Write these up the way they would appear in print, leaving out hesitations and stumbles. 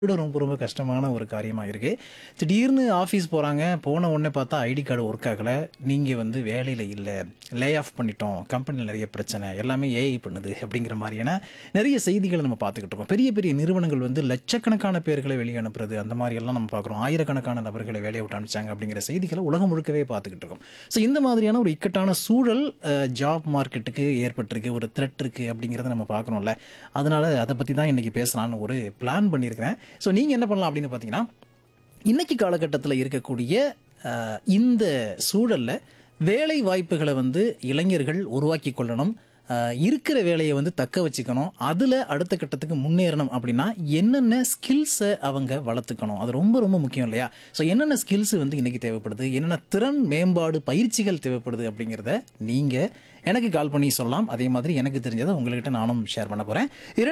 விட ரொம்ப ரொம்ப கஷ்டமான ஒரு காரியமா இருக்கு. திடீர்னு ஆஃபீஸ் போறாங்க. போன உடனே பார்த்தா ஐடி கார்டு ஒர்க் ஆகல. நீங்க வந்து வேலையில இல்ல. லே ஆஃப் பண்ணிட்டோம். கம்பெனில நெறைய பிரச்சனை. எல்லாமே ஏஐ பண்ணுது அப்படிங்கிற மாரியான நெறைய செய்திகள நம்ம பார்த்துக்கிட்டு இருக்கோம். பெரிய பெரிய நிறுவனங்கள் வந்து லட்சக்கணக்கான பேர்களை வெளிய அனுப்புறது, அந்த மாரி எல்லாம் நம்ம பார்க்குறோம். ஆயிரக்கணக்கான நபர்களை வேலைய விட்டு அனுப்பிச்சாங்க அப்படிங்கிற செய்திகள உலகம் முழுக்கவே பார்த்துக்கிட்டு இருக்கோம். ஸோ இந்த மாதிரியான ஒரு இக்கட்டான சூழல் ஜாப் மார்க்கெட்டுக்கு ஏற்பட்டிருக்கு. ஒரு த்ரெட் இருக்கு அப்படிங்கிறத நம்ம பார்க்குறோம்ல. அதனால அத பத்தி தான் இன்னைக்கு பேசலாம்னு ஒரு பிளான் பண்ணியிருக்கிறேன். ஸோ நீங்க என்ன பண்ணலாம் அப்படின்னு பார்த்தீங்கன்னா, இன்னைக்கு காலகட்டத்தில இருக்கக்கூடிய இந்த சூழல்ல வேலை வாய்ப்புகள வந்து இளைஞர்கள் உருவாக்கிக் கொள்ளணும். இருக்கிற வேலைய வந்து தக்க வச்சுக்கணும். அதில அடுத்த கட்டத்துக்கு முன்னேறணும் அப்படின்னா, என்னென்ன ஸ்கில்ஸ அவங்க வளர்த்துக்கணும். அது ரொம்ப ரொம்ப முக்கியம் இல்லையா? ஸோ என்னென்ன ஸ்கில்ஸ் வந்து இன்னைக்கு தேவைப்படுது? என்னென்ன திறன் மேம்பாடு பயிற்சிகள் தேவைப்படுது அப்படிங்கிறத நீங்க எனக்கு கால் பண்ணி சொல்லலாம். அதே மாதிரி எனக்கு தெரிஞ்சத உங்ககிட்ட நானும் ஷேர் பண்ண போறேன்.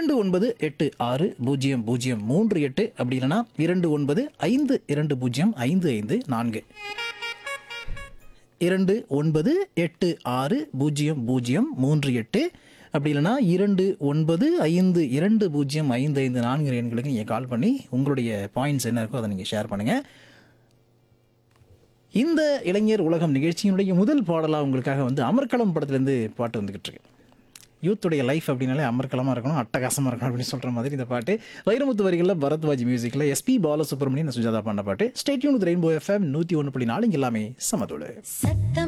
29860038 அப்படி இல்லன்னா 2952055554 29860038 அப்படி இல்லைனா 2952055554 எண்களுக்கு நீங்கள் கால் பண்ணி உங்களுடைய பாயிண்ட்ஸ் என்ன இருக்கோ அதை நீங்கள் ஷேர் பண்ணுங்கள். இந்த இளைஞர் உலகம் நிகழ்ச்சியினுடைய முதல் பாடலாக உங்களுக்காக வந்து அமர்க்களம் படத்துலேருந்து பாட்டு வந்துக்கிட்டு இருக்கு. யூத்துடைய லைஃப் அப்படின்னாலே அமர்க்கலமாக இருக்கணும், அட்டகாசமாக இருக்கணும் அப்படின்னு சொல்கிற மாதிரி இந்த பாட்டு வைரமுத்து வரிகளில் பரத்வாஜ் மியூசிக்கில் எஸ்பி பாலசுப்ரமணியன் சுஜாதா பண்ண பாட்டு. Stay tune with rainbow FM 101.4 இங்கே எல்லாமே சமதோடு. சத்தம்